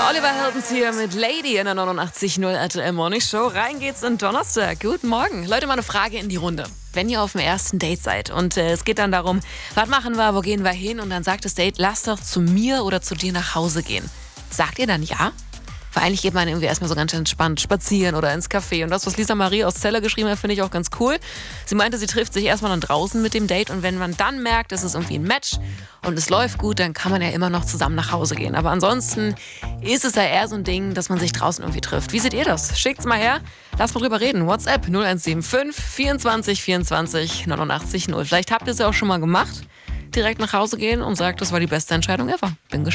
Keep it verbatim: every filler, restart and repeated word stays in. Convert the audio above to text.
Oliver Heldens hier mit Lady in der neunundachtzig Komma null R T L Morning Show. Rein geht's in Donnerstag. Guten Morgen. Leute, mal eine Frage in die Runde. Wenn ihr auf dem ersten Date seid und äh, es geht dann darum, was machen wir, wo gehen wir hin? Und dann sagt das Date, lass doch zu mir oder zu dir nach Hause gehen. Sagt ihr dann ja? Weil eigentlich geht man irgendwie erstmal so ganz entspannt spazieren oder ins Café. Und das, was Lisa Marie aus Celle geschrieben hat, finde ich auch ganz cool. Sie meinte, sie trifft sich erstmal dann draußen mit dem Date. Und wenn man dann merkt, es ist irgendwie ein Match und es läuft gut, dann kann man ja immer noch zusammen nach Hause gehen. Aber ansonsten ist es ja eher so ein Ding, dass man sich draußen irgendwie trifft. Wie seht ihr das? Schickt's mal her. Lass mal drüber reden. WhatsApp null eins sieben fünf vierundzwanzig vierundzwanzig neunundachtzig null. Vielleicht habt ihr es ja auch schon mal gemacht. Direkt nach Hause gehen und sagt, das war die beste Entscheidung ever. Bin gespannt.